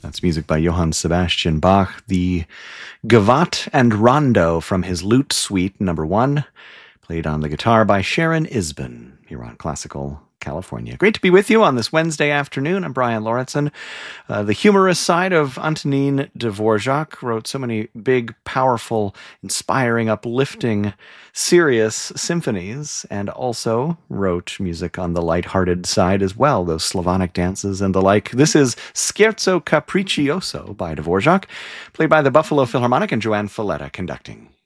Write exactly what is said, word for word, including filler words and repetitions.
That's music by Johann Sebastian Bach, the Gavotte and Rondo from his Lute Suite number one, played on the guitar by Sharon Isbin here on Classical California. Great to be with you on this Wednesday afternoon. I'm Brian Lauritsen. Uh, the humorous side of Antonin Dvorak wrote so many big, powerful, inspiring, uplifting, serious symphonies, and also wrote music on the lighthearted side as well, those Slavonic dances and the like. This is Scherzo Capriccioso by Dvorak, played by the Buffalo Philharmonic and Joanne Falletta conducting.